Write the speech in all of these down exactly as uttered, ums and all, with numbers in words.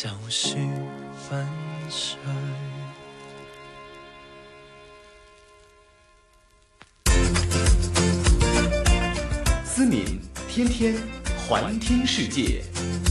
小心翻身。 思敏天天环听世界。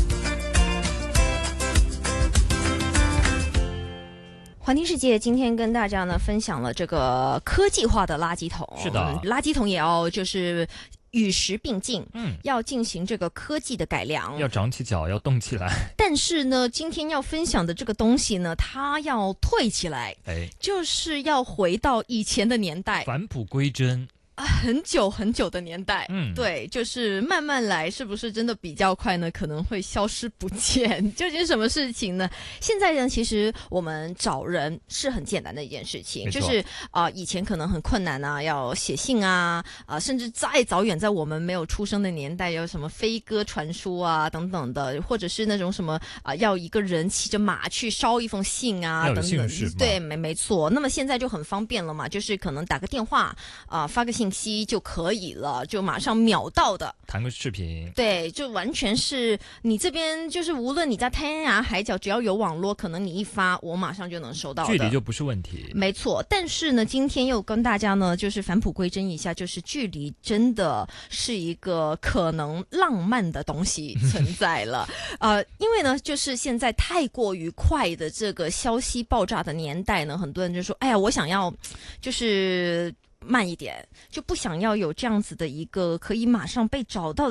环听世界今天跟大家呢分享了这个科技化的垃圾桶。 是的， 垃圾桶也要就是与时并进， 嗯， 要进行这个科技的改良， 要长起脚，要动起来。 但是呢，今天要分享的这个东西呢，它要退起来， 哎， 就是要回到以前的年代， 返璞归真。 很久很久的年代， 嗯， 对，就是慢慢来，是不是真的比较快呢？可能会消失不见。究竟什么事情呢？现在呢，其实我们找人是很简单的一件事情，就是啊、呃，以前可能很困难啊，要写信啊，啊、呃，甚至再早远在我们没有出生的年代，有什么飞鸽传书啊等等的，或者是那种什么啊、呃，要一个人骑着马去捎一封信啊等等，对，没没错。那么现在就很方便了嘛，就是可能打个电话啊、呃，发个信息就可以了，就马上秒到的， 谈个视频， 对，就完全是你这边就是无论你在天涯海角，只要有网络，可能你一发，我马上就能收到的， 距离就不是问题。 没错，但是呢，今天又跟大家呢，就是返璞归真一下，就是距离真的是一个可能浪漫的东西存在了。呃，因为呢，就是现在太过于快的这个消息爆炸的年代呢，很多人就说，哎呀，我想要就是慢一点，就不想要有这样子的一个可以马上被找到的